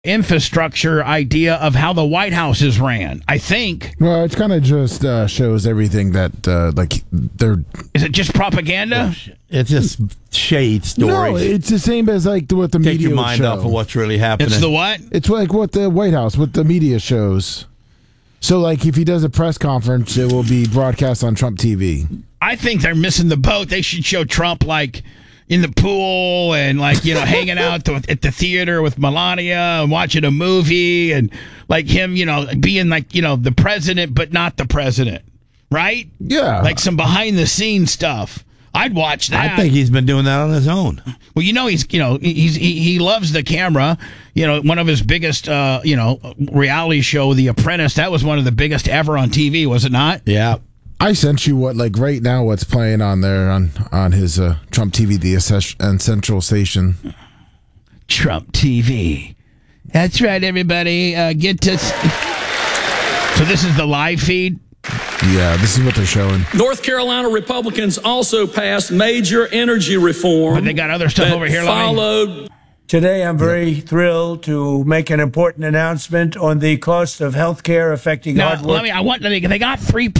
infrastructure idea of how the White House is ran. I think. Well, it kind of just shows everything that like they're. Is it just propaganda? It's just shade stories. No, it's the same as like what the Take media your mind show. off of what's really happening. It's the what? It's like what the White House, what the media shows. So, like, if he does a press conference, it will be broadcast on Trump TV. I think they're missing the boat. They should show Trump like in the pool and like, you know, hanging out at the theater with Melania and watching a movie and like him, you know, being like, you know, the president but not the president, right? Yeah. Like some behind the scenes stuff. I'd watch that. I think he's been doing that on his own. Well, you know, he loves the camera. You know, one of his biggest, reality show, The Apprentice, that was one of the biggest ever on TV, was it not? Yeah. I sent you right now what's playing on there on his Trump TV, the Essential Station. Trump TV. That's right, everybody. Get to... So this is the live feed? Yeah, this is what they're showing. North Carolina Republicans also passed major energy reform. But they got other stuff over here. Followed. Today, I'm very thrilled to make an important announcement on the cost of health care affecting hard work. They got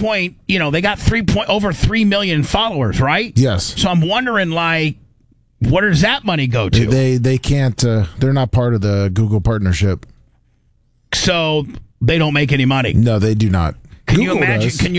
over 3 million followers, right? Yes. So I'm wondering, like, where does that money go to? They can't. They're not part of the Google partnership. So they don't make any money. No, they do not. Can Google you imagine? does. Can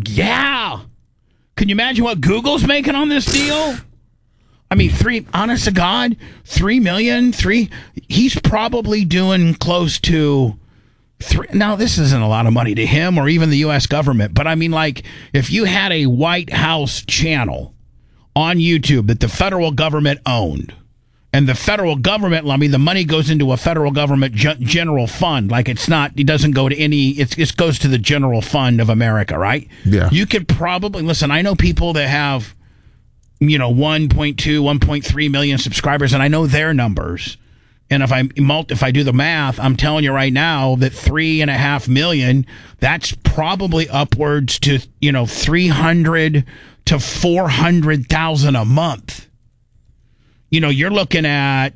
you imagine what Google's making on this deal? I mean, honest to God, 3 million. He's probably doing close to 3. Now, this isn't a lot of money to him or even the U.S. government, but I mean, like, if you had a White House channel on YouTube that the federal government owned, and the federal government, the money goes into a federal government general fund. Like it doesn't go to any, it goes to the general fund of America, right? Yeah. You could probably, listen, I know people that have, 1.2, 1.3 million subscribers, and I know their numbers. And if I do the math, I'm telling you right now that 3.5 million, that's probably upwards to, 300 to 400,000 a month. You're looking at,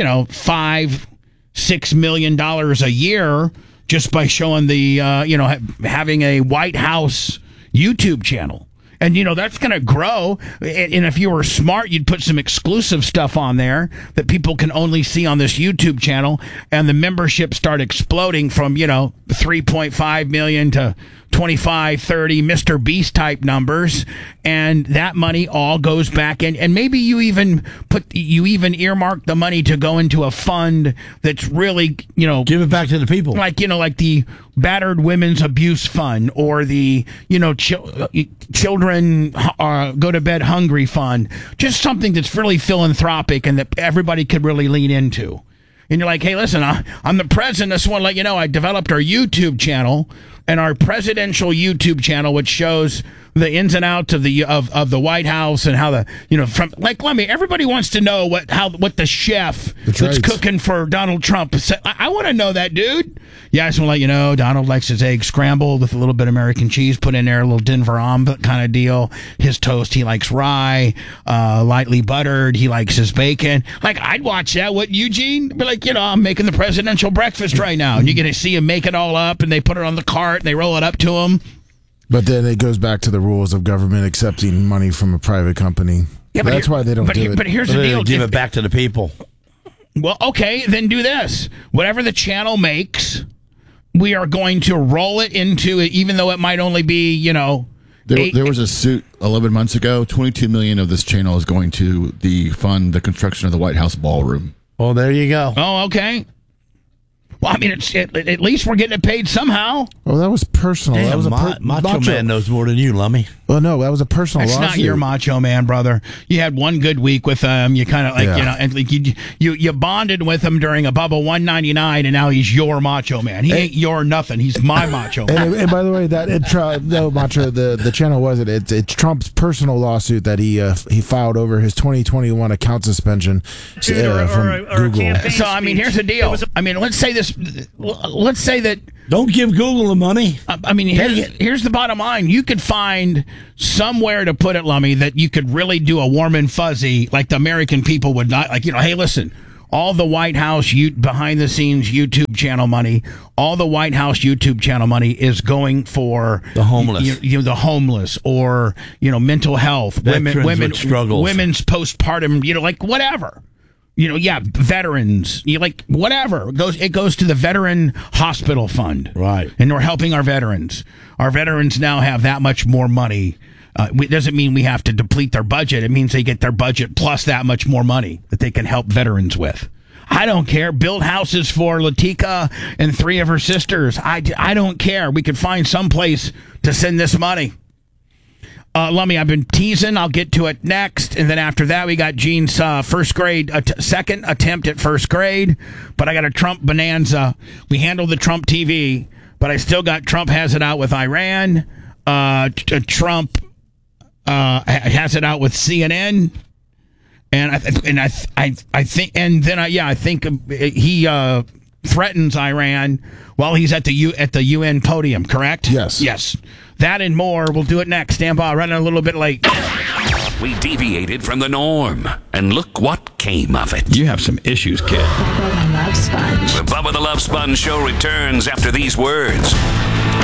$5-6 million a year just by showing the, having a White House YouTube channel. And, that's going to grow. And if you were smart, you'd put some exclusive stuff on there that people can only see on this YouTube channel. And the membership start exploding from, 3.5 million to 25, 30 Mr. Beast type numbers. And that money all goes back in. And maybe you even earmark the money to go into a fund that's really, give it back to the people. Like the Battered Women's Abuse Fund or the, Children Go to Bed Hungry Fund. Just something that's really philanthropic and that everybody could really lean into. And you're like, hey, listen, I'm the president. I just want to let you know I developed our YouTube channel and our presidential YouTube channel, which shows the ins and outs of the White House and how everybody wants to know what the chef that's cooking for Donald Trump. I want to know that, dude. Yeah, I just want to let you know Donald likes his eggs scrambled with a little bit of American cheese put in there, a little Denver omelet kind of deal. His toast, he likes rye, lightly buttered. He likes his bacon. Like, I'd watch that. What, Eugene? Be like, I'm making the presidential breakfast right now. And you're going to see him make it all up, and they put it on the cart, and they roll it up to him. But then it goes back to the rules of government accepting money from a private company. Yeah, that's why they don't do it. But here's the deal. Give it back to the people. Well, okay, then do this. Whatever the channel makes, we are going to roll it into it, even though it might only be, There was a suit 11 months ago. 22 million of this channel is going to fund the construction of the White House ballroom. Well, there you go. Oh, okay. Well, I mean, at least we're getting it paid somehow. Oh, that was personal. Damn, that was Macho Man knows more than you, Lummy. Well, no, that was a personal That's lawsuit. not your Macho Man, brother. You had one good week with him. You kind of and like you bonded with him during a Bubba 199, and now he's your Macho Man. He ain't your nothing. He's my Macho Man. And by the way, Macho, the channel wasn't. It's Trump's personal lawsuit that he filed over his 2021 account suspension from Google. So I mean, here's the deal. I mean, let's say that. Don't give Google the money. I mean, here's the bottom line. You could find somewhere to put it, Lummy, that you could really do a warm and fuzzy, like the American people would not. Like, hey, listen, all the White House behind the scenes YouTube channel money, all the White House YouTube channel money is going for the homeless, the homeless, or mental health, women struggles, women's postpartum, like whatever. Veterans, whatever. It goes to the Veteran Hospital Fund. Right. And we're helping our veterans. Our veterans now have that much more money. It doesn't mean we have to deplete their budget. It means they get their budget plus that much more money that they can help veterans with. I don't care. Build houses for Latika and 3 of her sisters. I don't care. We could find some place to send this money. Lummy, I've been teasing. I'll get to it next. And then after that, we got Gene's first grade, second attempt at first grade. But I got a Trump bonanza. We handled the Trump TV, but I still got Trump has it out with Iran. Trump has it out with CNN. And I think he threatens Iran while he's at the UN podium. Correct? Yes. That and more. We'll do it next. Stand by. Running a little bit late. We deviated from the norm, and look what came of it. You have some issues, kid. The Bubba the Love Sponge Show returns after these words.